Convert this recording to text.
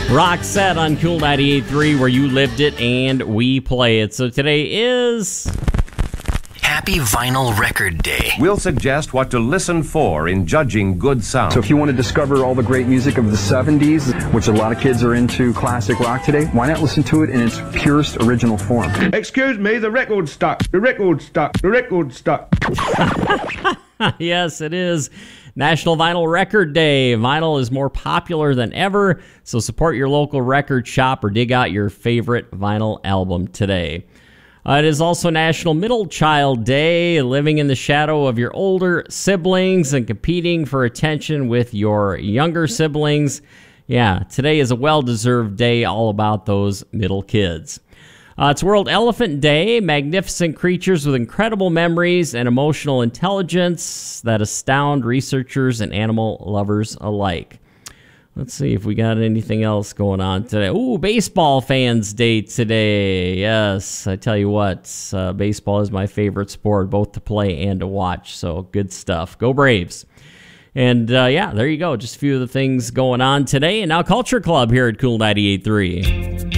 Roxette on Cool 98.3, where you lived it and we play it. So today is Happy Vinyl Record Day. We'll suggest what to listen for in judging good sound. So if you want to discover all the great music of the 70s, which a lot of kids are into classic rock today, why not listen to it in its purest original form? Excuse me, the record's stuck. The record's stuck. The record's stuck. Yes, it is National Vinyl Record Day. Vinyl is more popular than ever, so support your local record shop or dig out your favorite vinyl album today. It is also National Middle Child Day, living in the shadow of your older siblings and competing for attention with your younger siblings. Yeah, today is a well-deserved day all about those middle kids. It's World Elephant Day, magnificent creatures with incredible memories and emotional intelligence that astound researchers and animal lovers alike. Let's see if we got anything else going on today. Ooh, Baseball Fans Day today. Yes, I tell you what, baseball is my favorite sport, both to play and to watch, so good stuff. Go Braves. And yeah, there you go, just a few of the things going on today. And now Culture Club here at Cool 98.3.